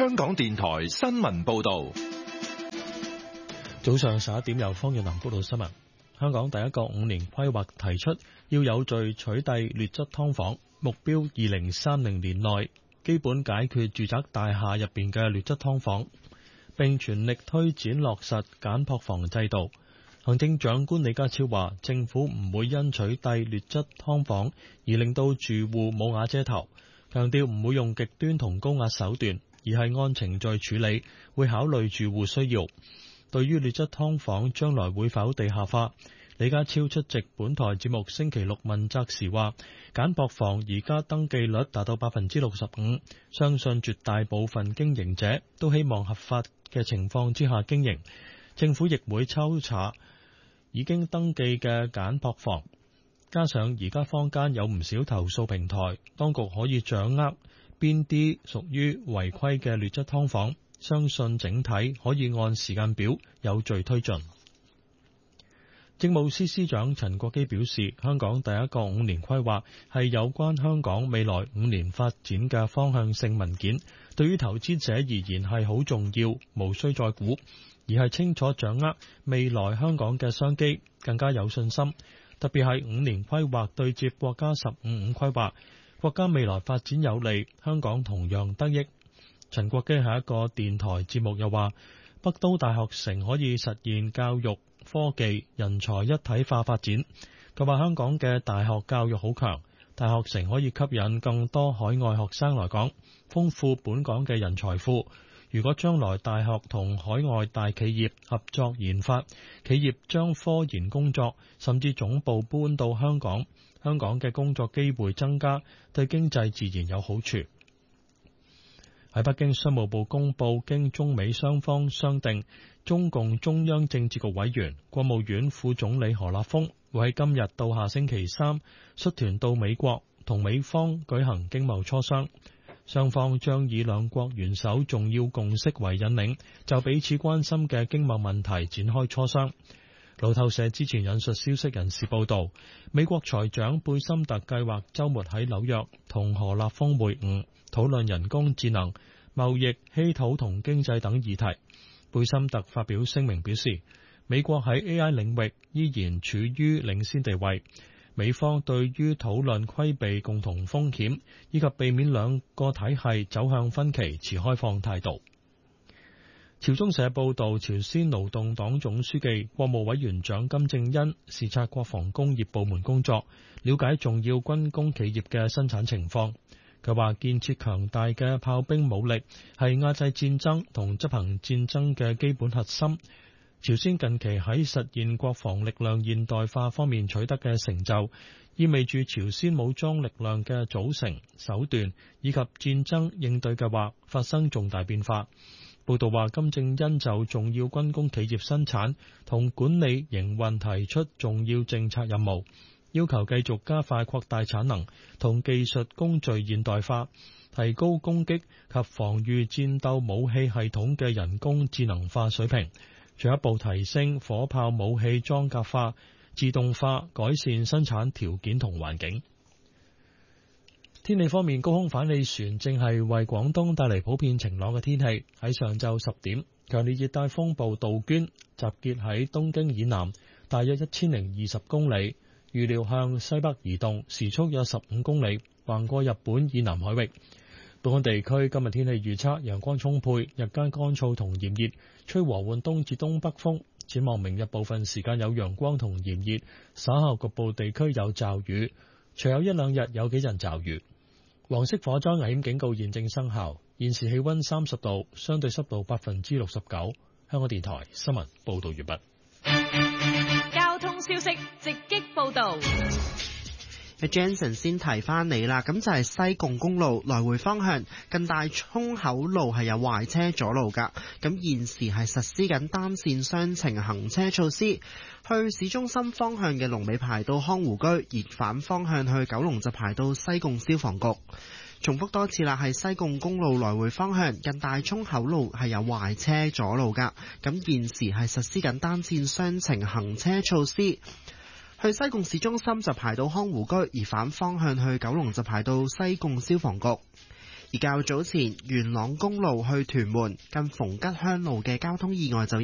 香港電台新聞報道。 早上11點由方遠南報道新聞。香港第一個5年規劃提出要有序取締劣質劏房，目標2030年內基本解決住宅大廈入邊嘅劣質劏房，並全力推展落實簡樸房制度。行政長官李家超話，政府唔會因取締劣質劏房而令到住戶冇瓦遮頭，強調唔會用極端同高壓手段，而係按程序處理，會考慮住戶需要。對於劣質劏房將來會否地下化，李家超出席本台節目星期六問責時話，簡樸房而家登記率達到 65%， 相信絕大部分經營者都希望合法嘅情況之下經營，政府亦會抽查已經登記嘅簡樸房，加上而家坊間有唔少投訴平台，當局可以掌握邊啲屬於違規嘅劣質劏房，相信整體可以按時間表有序推進。政務司司長陳國基表示，香港第一個5年規劃係有關香港未來5年發展嘅方向性文件，對於投資者而言係好重要，無需再估，而係清楚掌握未來香港嘅商機，更加有信心。特別係5年規劃對接國家15規劃，國家未來發展有利，香港同樣得益。陳國基喺一個電台節目又話，北都大學城可以實現教育、科技、人才一體化發展。佢話香港嘅大學教育好強，大學城可以吸引更多海外學生來港，豐富本港嘅人才庫。如果將來大學同海外大企業合作研發，企業將科研工作甚至總部搬到香港，香港嘅工作機會增加，對經濟自然有好處。喺北京，商務部公布，經中美雙方商定，中共中央政治局委員、國務院副總理何立峰會喺今日到下星期三率團到美國，同美方舉行經貿磋商。雙方將以兩國元首重要共識為引領，就彼此關心嘅經貿問題展開磋商。路透社之前引述消息人士報道，美國財長貝森特計劃週末喺紐約同何立峰會晤，討論人工智能、貿易、稀土同經濟等議題。貝森特發表聲明表示，美國喺 AI 領域依然處於領先地位。美方對於討論規避共同風險以及避免兩個體系走向分歧持開放態度。朝中社報道，朝鮮勞動黨總書記、國務委員長金正恩視察國防工業部門工作，了解重要軍工企業嘅生產情況。佢話，建設強大嘅炮兵武力係壓制戰爭同執行戰爭嘅基本核心。朝鮮近期喺實現國防力量現代化方面取得嘅成就，意味住朝鮮武裝力量嘅組成、手段以及戰爭應對計劃發生重大變化。報道話，金正恩就重要軍工企業生產同管理營運提出重要政策任務，要求繼續加快擴大產能同技術工序現代化，提高攻擊及防禦戰鬥武器系統嘅人工智能化水平，進一步提升火炮武器裝甲化、自動化，改善生產條件同環境。天氣方面，高空反氣旋正係為廣東帶嚟普遍晴朗嘅天氣。喺上晝10點，強烈熱帶風暴杜鵑集結喺東京以南大約1020公里，預料向西北移動，時速約15公里，橫過日本以南海域。本港地區今日天氣預測，陽光充沛，日間乾燥同炎熱，吹和緩東至東北風。展望明日部分時間有陽光同炎熱，稍後局部地區有驟雨，隨後一兩日有幾陣驟雨。黃色火災危險警告現正生效。現時氣溫30度，相對濕度69%。香港電台新聞報道完畢。 交通消息直擊報道。Jansen 先提翻你啦，咁就係西貢公路來回方向近大涌口路係有壞車阻路噶，咁現時係實施緊單線雙程行車措施，去市中心方向嘅龍尾排到康湖居，而反方向去九龍就排到西貢消防局。重複多次啦，係西貢公路來回方向近大涌口路係有壞車阻路噶，咁現時係實施緊單線雙程行車措施。去西貢市中心就排到康湖居，而反方向去九龍就排到西貢消防局。 而較早前元朗公路去屯門近逢吉鄉路嘅交通意外就